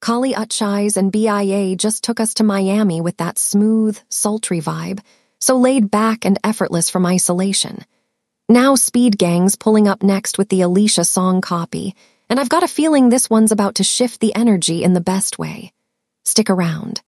Kali Uchis and BIA just took us to Miami with that smooth, sultry vibe, so laid back and effortless from isolation. Now Speed Gang's pulling up next with the Alicia song copy, and I've got a feeling this one's about to shift the energy in the best way. Stick around.